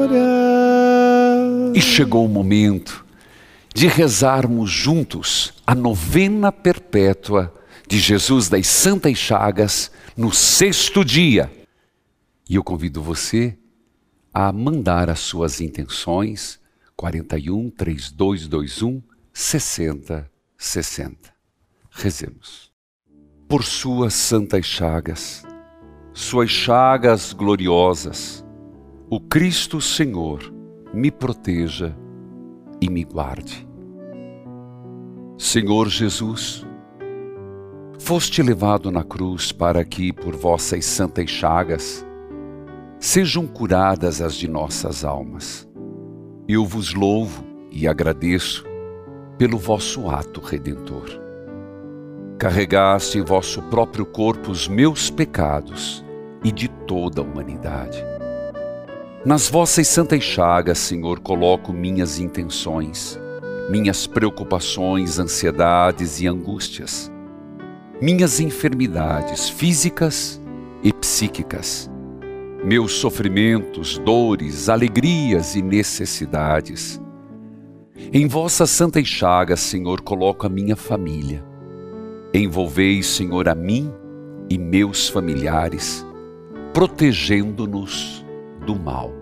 E chegou o momento de rezarmos juntos a novena perpétua de Jesus das Santas Chagas no 6º dia. E eu convido você a mandar as suas intenções 41 3221 60 60. Rezemos. Por suas santas chagas gloriosas, o Cristo Senhor me proteja e me guarde. Senhor Jesus, foste levado na cruz para que, por vossas santas chagas, sejam curadas as de nossas almas. Eu vos louvo e agradeço pelo vosso ato redentor. Carregaste em vosso próprio corpo os meus pecados e de toda a humanidade. Nas vossas santas chagas, Senhor, coloco minhas intenções, minhas preocupações, ansiedades e angústias, minhas enfermidades físicas e psíquicas, meus sofrimentos, dores, alegrias e necessidades. Em vossas santas chagas, Senhor, coloco a minha família. Envolvei, Senhor, a mim e meus familiares, protegendo-nos do mal.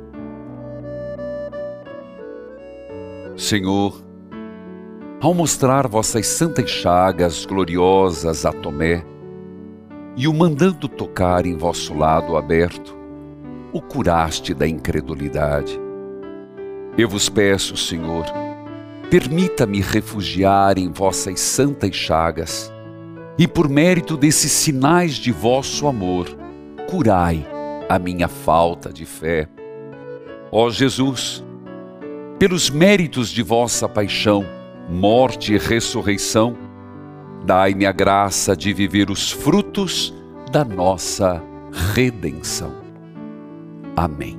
Senhor, ao mostrar vossas santas chagas gloriosas a Tomé e o mandando tocar em vosso lado aberto, o curaste da incredulidade. Eu vos peço, Senhor, permita-me refugiar em vossas santas chagas e, por mérito desses sinais de vosso amor, curai a minha falta de fé. Ó Jesus, pelos méritos de vossa paixão, morte e ressurreição, dai-me a graça de viver os frutos da nossa redenção. Amém.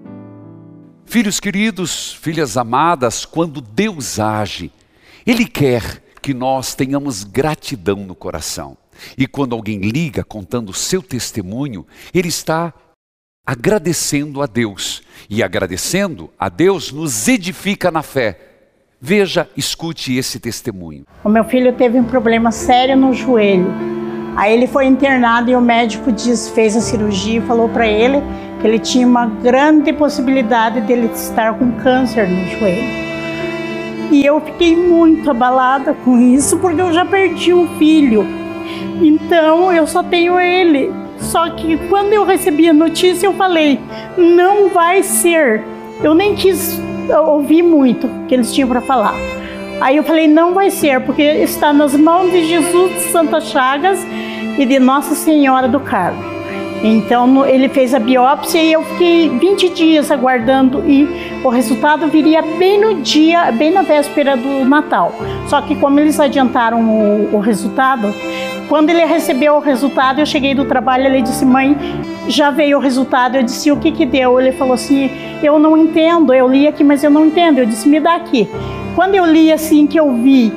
Filhos queridos, filhas amadas, quando Deus age, Ele quer que nós tenhamos gratidão no coração. E quando alguém liga contando o seu testemunho, ele está agradecendo a Deus. E agradecendo a Deus nos edifica na fé. Veja, escute esse testemunho. O meu filho teve um problema sério no joelho. Aí ele foi internado e o médico fez a cirurgia e falou para ele que ele tinha uma grande possibilidade de ele estar com câncer no joelho. E eu fiquei muito abalada com isso, porque eu já perdi um filho. Então eu só tenho ele. Só que quando eu recebi a notícia eu falei, não vai ser. Eu nem quis ouvir muito o que eles tinham para falar. Aí eu falei, não vai ser, porque está nas mãos de Jesus de Santas Chagas e de Nossa Senhora do Carmo. Então ele fez a biópsia e eu fiquei 20 dias aguardando e o resultado viria bem no dia, bem na véspera do Natal. Só que como eles adiantaram o resultado, quando ele recebeu o resultado, eu cheguei do trabalho, ele disse, mãe, já veio o resultado. Eu disse, o que que deu? Ele falou assim, eu não entendo, eu li aqui, mas eu não entendo. Eu disse, me dá aqui. Quando eu li assim, que eu vi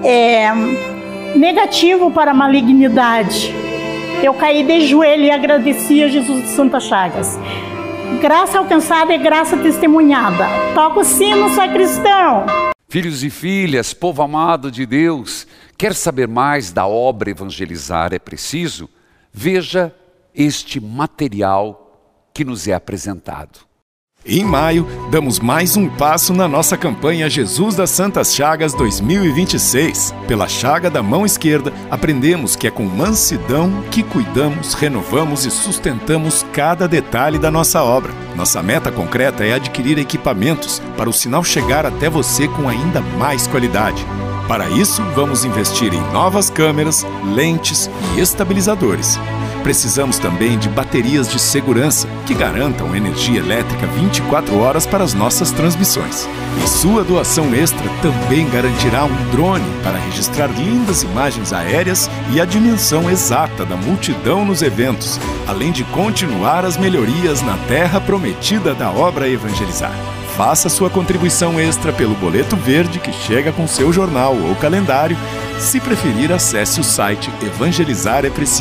negativo para malignidade, eu caí de joelho e agradeci a Jesus de Santas Chagas. Graça alcançada é graça testemunhada. Toca o sino, sacristão. Filhos e filhas, povo amado de Deus, quer saber mais da obra Evangelizar é Preciso? Veja este material que nos é apresentado. Em maio, damos mais um passo na nossa campanha Jesus das Santas Chagas 2026. Pela chaga da mão esquerda, aprendemos que é com mansidão que cuidamos, renovamos e sustentamos cada detalhe da nossa obra. Nossa meta concreta é adquirir equipamentos para o sinal chegar até você com ainda mais qualidade. Para isso, vamos investir em novas câmeras, lentes e estabilizadores. Precisamos também de baterias de segurança que garantam energia elétrica 24 horas para as nossas transmissões. E sua doação extra também garantirá um drone para registrar lindas imagens aéreas e a dimensão exata da multidão nos eventos, além de continuar as melhorias na terra prometida da obra Evangelizar. Faça sua contribuição extra pelo boleto verde que chega com seu jornal ou calendário. Se preferir, acesse o site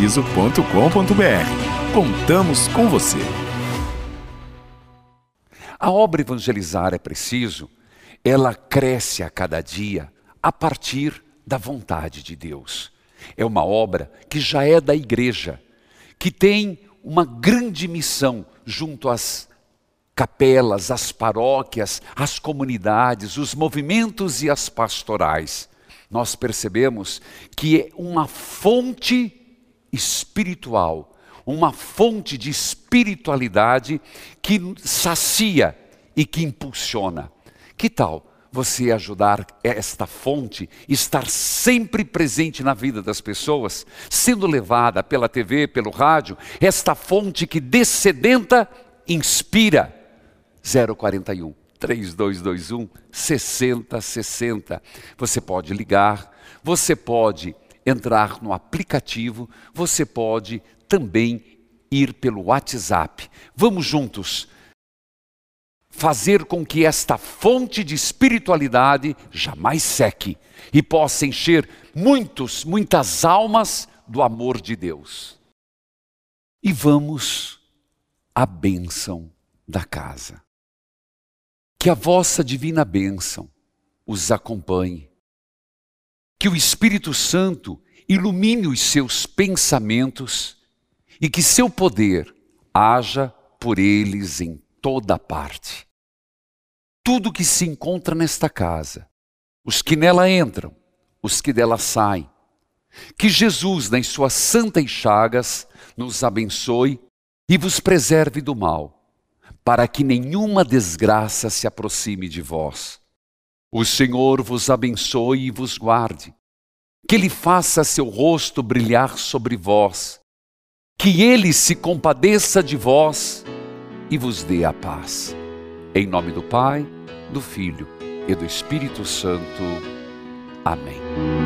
evangelizarepreciso.com.br. Contamos com você! A obra Evangelizar é Preciso, ela cresce a cada dia a partir da vontade de Deus. É uma obra que já é da igreja, que tem uma grande missão junto às capelas, às paróquias, às comunidades, os movimentos e as pastorais. Nós percebemos que é uma fonte espiritual, uma fonte de espiritualidade que sacia e que impulsiona. Que tal você ajudar esta fonte, estar sempre presente na vida das pessoas, sendo levada pela TV, pelo rádio, esta fonte que dessedenta, inspira? 041 3221 6060. Você pode ligar, você pode entrar no aplicativo, você pode também ir pelo WhatsApp. Vamos juntos fazer com que esta fonte de espiritualidade jamais seque e possa encher muitas almas do amor de Deus. E vamos à bênção da casa. Que a vossa divina bênção os acompanhe. Que o Espírito Santo ilumine os seus pensamentos e que seu poder haja por eles em toda parte. Tudo que se encontra nesta casa, os que nela entram, os que dela saem, que Jesus, nas suas santas chagas, nos abençoe e vos preserve do mal, para que nenhuma desgraça se aproxime de vós. O Senhor vos abençoe e vos guarde, que Ele faça seu rosto brilhar sobre vós, que Ele se compadeça de vós e vos dê a paz. Em nome do Pai, do Filho e do Espírito Santo. Amém.